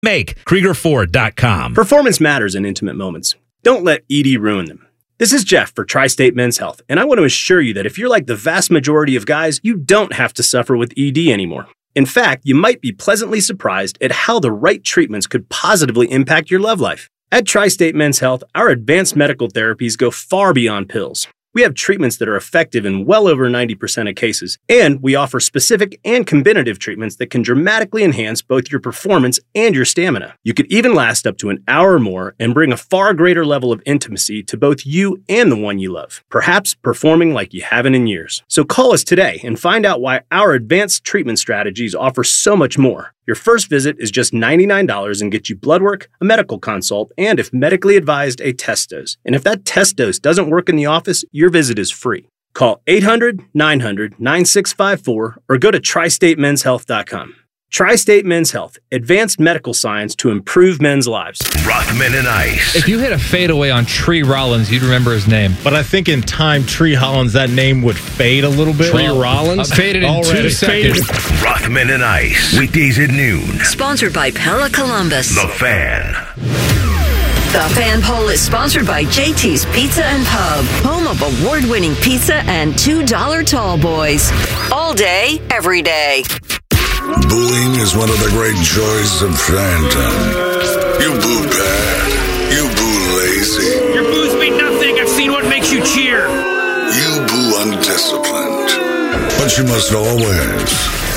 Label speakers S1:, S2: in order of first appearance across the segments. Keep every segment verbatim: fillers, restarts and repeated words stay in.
S1: Make Krieger Ford dot com.
S2: Performance matters in intimate moments. Don't let E D ruin them. This is Jeff for Tri-State Men's Health, and I want to assure you that if you're like the vast majority of guys, you don't have to suffer with E D anymore. In fact, you might be pleasantly surprised at how the right treatments could positively impact your love life. At Tri-State Men's Health, our advanced medical therapies go far beyond pills. We have treatments that are effective in well over ninety percent of cases, and we offer specific and combinative treatments that can dramatically enhance both your performance and your stamina. You could even last up to an hour or more and bring a far greater level of intimacy to both you and the one you love, perhaps performing like you haven't in years. So call us today and find out why our advanced treatment strategies offer so much more. Your first visit is just ninety-nine dollars and gets you blood work, a medical consult, and if medically advised, a test dose. And if that test dose doesn't work in the office, your visit is free. Call eight hundred, nine hundred, nine six five four or go to tri state men's health dot com. Tri-State Men's Health, advanced medical science to improve men's lives.
S3: Rothman and Ice.
S4: If you hit a fadeaway on Tree Rollins, you'd remember his name.
S5: But I think in time, Tree Rollins, that name would fade a little bit.
S4: Tree Rollins?
S5: Uh,
S4: faded in
S5: Already
S4: two seconds.
S5: faded.
S3: Rothman and Ice. Weekdays at noon.
S6: Sponsored by Pella Columbus.
S3: The Fan.
S6: The Fan Poll is sponsored by J T's Pizza and Pub, home of award-winning pizza and two dollar tall boys. All day, every day.
S7: Booing is one of the great joys of Phantom. You boo bad. You boo lazy.
S8: Your boos mean nothing. I've seen what makes you cheer.
S7: You boo undisciplined. But you must always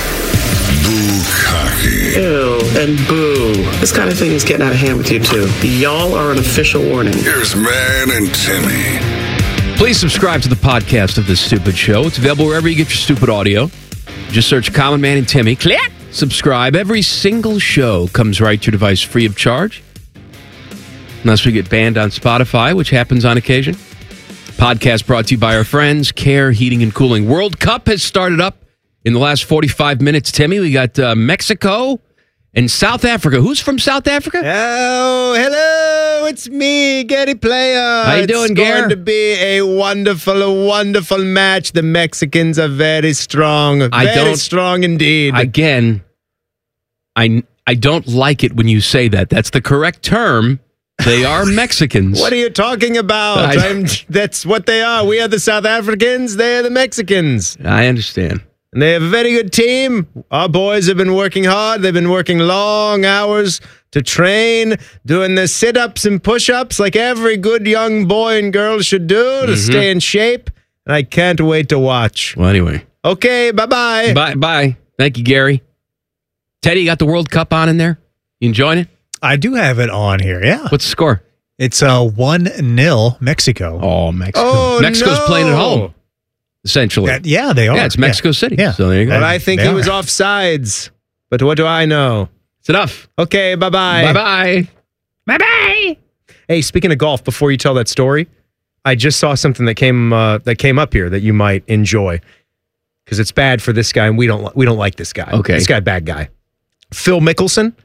S7: boo cocky.
S9: Ew, and boo. This kind of thing is getting out of hand with you, too. Y'all are an official warning.
S7: Here's Man and Timmy.
S10: Please subscribe to the podcast of This Stupid Show. It's available wherever you get your stupid audio. Just search Common Man and Timmy. Click. Subscribe. Every single show comes right to your device free of charge. Unless we get banned on Spotify, which happens on occasion. Podcast brought to you by our friends, Care Heating and Cooling. World Cup has started up in the last forty-five minutes, Timmy. We got uh, Mexico and South Africa. Who's from South Africa?
S5: Oh, hello. It's me, Gary Player.
S10: How you doing,
S5: It's
S10: Gary?
S5: going to be a wonderful, wonderful match. The Mexicans are very strong.
S10: I
S5: very
S10: don't-
S5: strong indeed.
S10: Again, I, I don't like it when you say that. That's the correct term. They are Mexicans.
S5: What are you talking about?
S10: I-
S5: I'm, that's what they are. We are the South Africans. They are the Mexicans.
S10: I understand.
S5: And they have a very good team. Our boys have been working hard. They've been working long hours to train, doing the sit-ups and push-ups like every good young boy and girl should do to
S10: Mm-hmm.
S5: stay in shape. And I can't wait to watch.
S10: Well, anyway.
S5: Okay, bye-bye.
S10: Bye. Bye. Thank you, Gary. Teddy, you got the World Cup on in there? You enjoying it?
S11: I do have it on here, yeah.
S10: What's the score?
S11: It's uh, one nil Mexico.
S10: Oh, Mexico.
S5: Oh,
S10: Mexico's
S5: no.
S10: playing at home, essentially.
S11: That- yeah, they are.
S10: Yeah, it's Mexico City.
S11: Yeah.
S10: So there you go.
S5: But I think
S11: They
S5: he
S11: are.
S5: was offsides. But what do I know?
S10: It's enough.
S5: Okay, bye-bye.
S10: Bye-bye.
S5: Bye-bye. Hey, speaking of golf, before you tell that story, I just saw something that came uh, that came up here that you might enjoy because it's bad for this guy, and we don't li- we don't like this guy.
S10: Okay.
S5: This guy, bad guy. Phil Mickelson.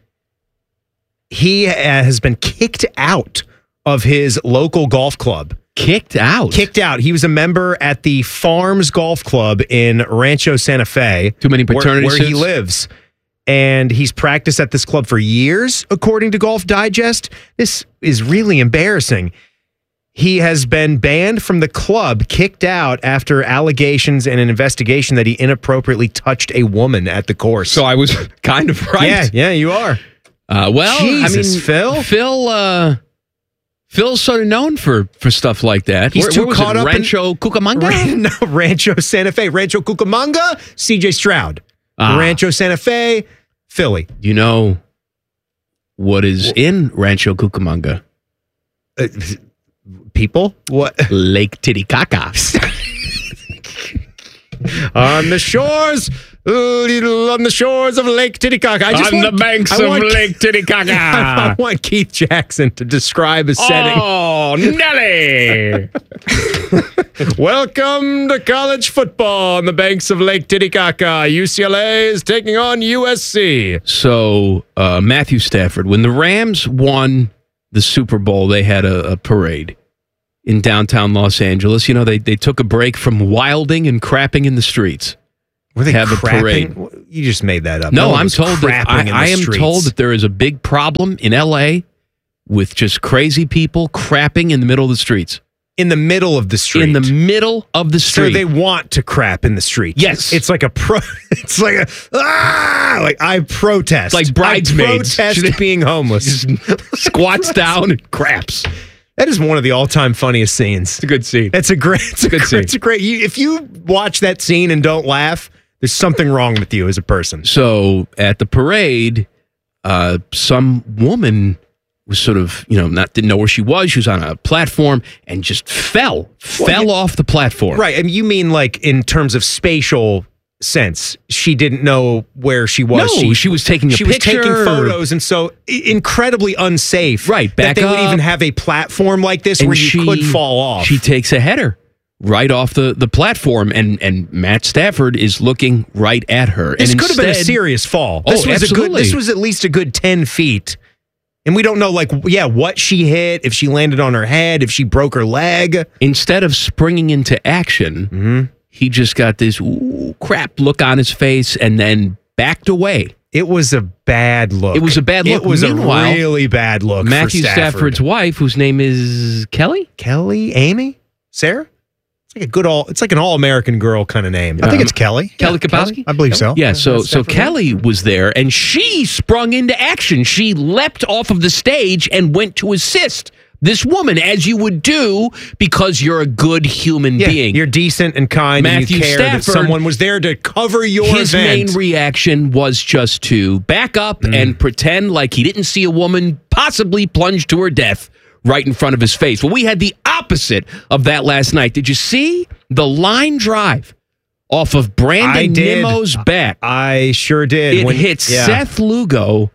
S5: He uh, has been kicked out of his local golf club.
S10: Kicked out?
S5: Kicked out. He was a member at the Farms Golf Club in Rancho Santa Fe.
S10: Too many
S5: where-
S10: paternity
S5: where, he
S10: suits?
S5: lives. And he's practiced at this club for years, according to Golf Digest. This is really embarrassing. He has been banned from the club, kicked out after allegations and an investigation that he inappropriately touched a woman at the course.
S10: So I was kind of right.
S5: Yeah, yeah, you are.
S10: Uh, well,
S5: Jesus,
S10: I mean,
S5: Phil?
S10: Phil, uh, Phil's sort of known for, for stuff like that.
S5: He's
S10: where,
S5: too
S10: where was
S5: caught
S10: it?
S5: up in-
S10: Rancho Cucamonga?
S5: Ran- no, Rancho Santa Fe. Rancho Cucamonga, C J Stroud.
S10: Ah.
S5: Rancho Santa Fe, Philly.
S10: Do you know what is in Rancho Cucamonga?
S5: Uh, people? What?
S10: Lake Titicaca.
S5: On the shores, uh, on the shores of Lake Titicaca. I just
S10: On
S5: want,
S10: the banks
S5: I
S10: of
S5: want-
S10: Lake Titicaca.
S5: I want Keith Jackson to describe a setting.
S10: Oh, Nelly.
S5: Welcome to college football on the banks of Lake Titicaca. U C L A is taking on U S C.
S10: So, uh, Matthew Stafford, when the Rams won the Super Bowl, they had a, a parade in downtown Los Angeles. You know, they, they took a break from wilding and crapping in the streets.
S5: Were they
S10: have a
S5: crapping?
S10: parade.
S5: You just made that up.
S10: No,
S5: one
S10: I'm
S5: was
S10: told that
S5: crapping in the
S10: I, I am
S5: streets.
S10: told that there is a big problem in L A with just crazy people crapping in the middle of the streets.
S5: In the middle of the street.
S10: In the middle of the street.
S5: So they want to crap in the street.
S10: Yes.
S5: It's like a pro. It's like a ah, like I protest.
S10: Like bridesmaids.
S5: I protest being homeless.
S10: Squats down and craps.
S5: That is one of the all-time funniest scenes.
S10: It's a good scene.
S5: It's a great. It's a
S10: good
S5: great,
S10: scene.
S5: It's a great. You, if you watch that scene and don't laugh, there's something wrong with you as a person.
S10: So at the parade, uh, some woman was sort of, you know, not didn't know where she was. She was on a platform and just fell,
S5: Well,
S10: fell
S5: yeah.
S10: off the platform.
S5: Right, and you mean like in terms of spatial sense, she didn't know where she was.
S10: No, she was taking a
S5: she was
S10: picture.
S5: taking photos, and so i- incredibly unsafe.
S10: Right, back
S5: that they would
S10: up.
S5: even have a platform like this
S10: And
S5: where
S10: she,
S5: you could fall off.
S10: She takes a header right off the, the platform, and, and Matt Stafford is looking right at her.
S5: This
S10: and
S5: could have been a
S10: instead-
S5: serious fall.
S10: Oh,
S5: This was a good.
S10: absolutely.
S5: This was at least a good ten feet. And we don't know, like, yeah, what she hit, if she landed on her head, if she broke her leg.
S10: Instead of springing into action,
S5: Mm-hmm.
S10: he just got this ooh, crap look on his face and then backed away.
S5: It was a bad look.
S10: It was a bad look.
S5: It was
S10: Meanwhile,
S5: a really bad look.
S10: Matthew
S5: for Stafford.
S10: Stafford's wife, whose name is Kelly?
S5: Kelly, Amy, Sarah. It's like a good all. It's like an all-American girl kind of name.
S11: I think it's Kelly.
S10: Kelly
S11: Yeah,
S10: Kapowski?
S11: I believe so.
S10: Yeah, so
S5: That's
S10: so
S5: Stafford.
S10: Kelly was there, and she sprung into action. She leapt off of the stage and went to assist this woman, as you would do because you're a good human
S5: Yeah,
S10: being.
S5: you're decent and kind,
S10: Matthew
S5: and you care
S10: Stafford,
S5: that someone was there to cover your
S10: His
S5: event.
S10: main reaction was just to back up
S5: Mm.
S10: and pretend like he didn't see a woman possibly plunge to her death right in front of his face. Well, we had the opposite of that last night. Did you see the line drive off of
S5: I
S10: Brandon
S5: did.
S10: Nimmo's bat?
S5: I sure did.
S10: It
S5: When-
S10: hit
S5: yeah.
S10: Seth Lugo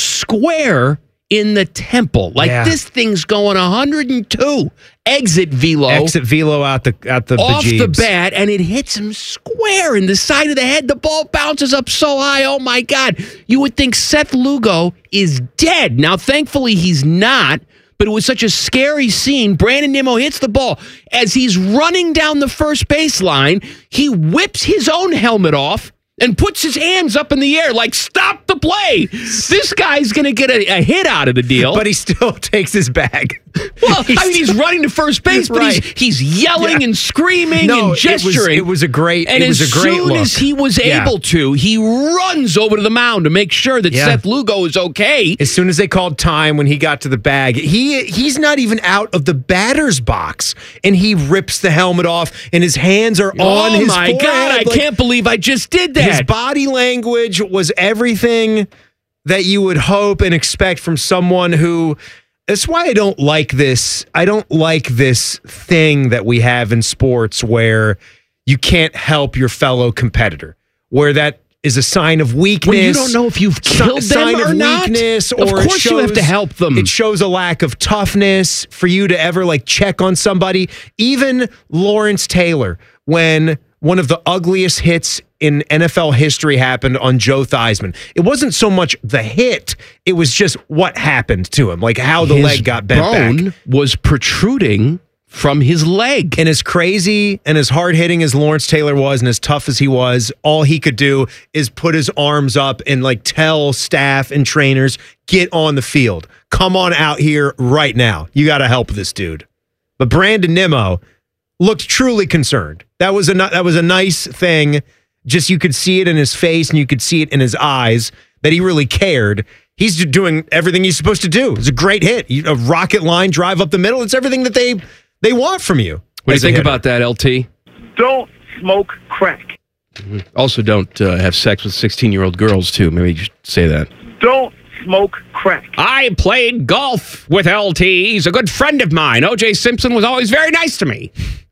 S10: square in the temple. Like
S5: Yeah.
S10: this thing's going one hundred two. Exit velo.
S5: Exit velo out the out the
S10: off the
S5: bejeebs.
S10: bat, and it hits him square in the side of the head. The ball bounces up so high. Oh my God. You would think Seth Lugo is dead. Now, thankfully, he's not. But it was such a scary scene. Brandon Nimmo hits the ball. As he's running down the first baseline, he whips his own helmet off and puts his hands up in the air like, stop the play. This guy's going to get a, a hit out of the deal.
S5: But he still takes his bag.
S10: Well, I mean, he's running to first base, but
S5: Right.
S10: he's, he's yelling
S5: Yeah.
S10: and screaming
S5: No,
S10: and
S5: it was-
S10: gesturing.
S5: it was a great-
S10: And
S5: it was
S10: as
S5: a great
S10: soon
S5: look.
S10: as he was
S5: Yeah.
S10: able to, he runs over to the mound to make sure that
S5: Yeah.
S10: Seth Lugo is okay.
S5: As soon as they called time when he got to the bag, he he's not even out of the batter's box, and he rips the helmet off, and his hands are on
S10: oh
S5: his
S10: my
S5: forehead.
S10: God, I
S5: Like,
S10: can't believe I just did that.
S5: His body language was everything that you would hope and expect from someone who. That's why I don't like this. I don't like this thing that we have in sports where you can't help your fellow competitor, where that is a sign of weakness.
S10: When you don't know if you've
S5: si-
S10: killed them
S5: sign
S10: or
S5: of
S10: not.
S5: weakness,
S10: Of
S5: or it
S10: course you have to
S5: shows-
S10: help them.
S5: It shows a lack of toughness for you to ever like check on somebody. Even Lawrence Taylor, when one of the ugliest hits in N F L history happened on Joe Theismann. It wasn't so much the hit, it was just what happened to him, like how the
S10: His
S5: leg got bent
S10: bone
S5: back.
S10: was protruding from his leg.
S5: And as crazy and as hard hitting as Lawrence Taylor was and as tough as he was, all he could do is put his arms up and like tell staff and trainers, get on the field. Come on out here right now. You got to help this dude. But Brandon Nimmo looked truly concerned. That was a ni- that was a nice thing. Just you could see it in his face and you could see it in his eyes that he really cared. He's just doing everything he's supposed to do. It's a great hit. You- A rocket line drive up the middle. It's everything that they they want from you.
S10: What do you
S5: as a
S10: think
S5: hitter.
S10: about that, L T?
S8: Don't smoke crack.
S10: Also, don't uh, have sex with sixteen-year-old girls, too. Maybe you should say that.
S8: Don't smoke crack.
S4: I played golf with L T. He's a good friend of mine. O J Simpson was always very nice to me.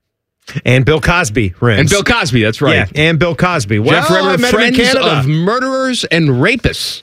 S5: And Bill Cosby, Renz.
S10: And Bill Cosby, that's right.
S5: Yeah, and Bill Cosby. Well,
S10: Jeff Remmer,
S5: I met him in
S10: friends
S5: Canada.
S10: of murderers and rapists.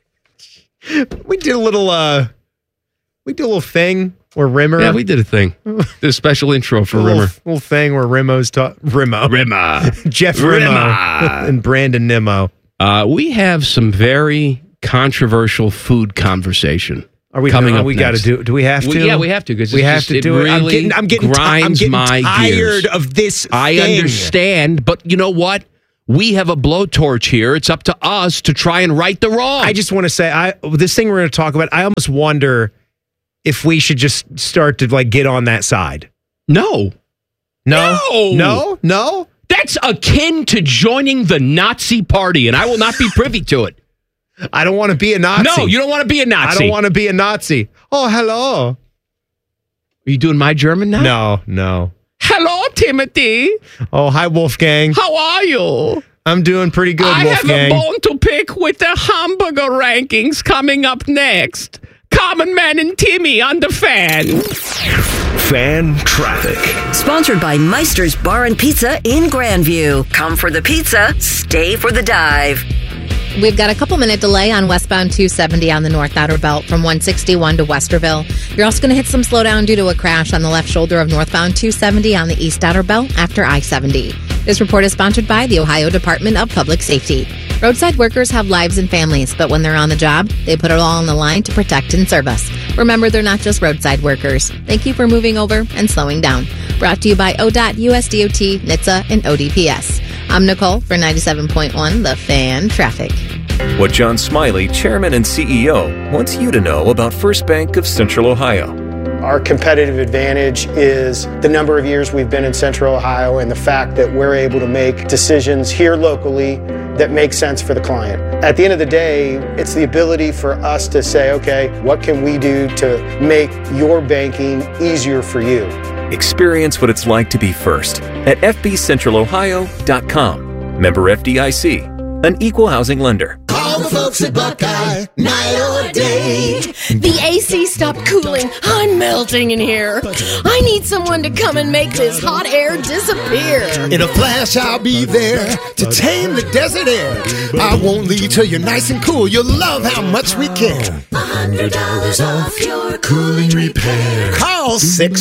S5: We did a little uh we did a little thing where Rimmer
S10: Yeah, we did a thing. Did a special intro for
S5: a little,
S10: Rimmer.
S5: little thing where Rimmo's ta- Rimmo.
S10: Rimmer.
S5: Jeff Rimmo
S10: Rimmer.
S5: and Brandon Nimmo.
S10: Uh, we have some very controversial food conversation.
S5: Are we
S10: coming
S5: no,
S10: up
S5: we got to
S10: next.
S5: do do we have to?
S10: We- yeah, we have to, 'cause
S5: we
S10: it's
S5: have
S10: just-
S5: to
S10: it
S5: do it. I'm
S10: really
S5: getting I'm getting ti- I'm
S10: grinds
S5: getting
S10: my
S5: tired
S10: gears.
S5: of this
S10: I
S5: thing.
S10: understand, but you know what? We have a blowtorch here. It's up to us to try and right the wrong.
S5: I just want to say, I this thing we're going to talk about, I almost wonder if we should just start to like get on that side.
S10: No.
S5: No.
S10: No.
S5: No? No?
S10: That's akin to joining the Nazi party, and I will not be privy to it.
S5: I don't want to be a Nazi.
S10: No, you don't want to be a Nazi.
S5: I don't want to be a Nazi. Oh, hello.
S10: Are you doing my German now?
S5: No, no.
S10: Hello, Timothy.
S5: Oh, hi, Wolfgang.
S10: How are you?
S5: I'm doing pretty good,
S10: I
S5: Wolfgang.
S10: have a bone to pick with the hamburger rankings coming up next. Common Man and Timmy on the Fan.
S3: Fan traffic.
S6: Sponsored by Meister's Bar and Pizza in Grandview. Come for the pizza, stay for the dive.
S12: We've got a couple minute delay on westbound two seventy on the North Outer Belt from one sixty-one to Westerville. You're also going to hit some slowdown due to a crash on the left shoulder of northbound two seventy on the East Outer Belt after I seventy. This report is sponsored by the Ohio Department of Public Safety. Roadside workers have lives and families, but when they're on the job, they put it all on the line to protect and serve us. Remember, they're not just roadside workers. Thank you for moving over and slowing down. Brought to you by O D O T, U S D O T, N H T S A, and O D P S. I'm Nicole for ninety-seven point one The Fan Traffic.
S13: What John Smiley, Chairman and C E O, wants you to know about First Bank of Central Ohio.
S14: Our competitive advantage is the number of years we've been in Central Ohio and the fact that we're able to make decisions here locally that make sense for the client. At the end of the day, it's the ability for us to say, okay, what can we do to make your banking easier for you?
S13: Experience what it's like to be first at f b central ohio dot com. Member F D I C, an equal housing lender.
S15: Call the folks at Buckeye, night or day. The A C stopped cooling. I'm melting in here. I need someone to come and make this hot air disappear.
S16: In a flash, I'll be there to tame the desert air. I won't leave till you're nice and cool. You'll love how much we care.
S15: one hundred dollars off your cooling repair.
S16: Call six